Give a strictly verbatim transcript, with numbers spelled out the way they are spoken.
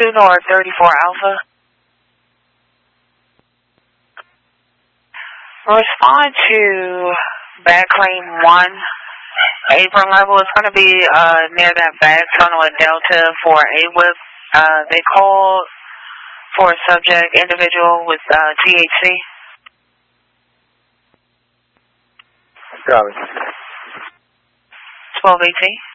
two North thirty-four Alpha. Respond to back claim one. Apron level is going to be uh, near that back tunnel at Delta for A W I P. Uh, they called for a subject individual with uh, T H C. Got it. twelve eighteen.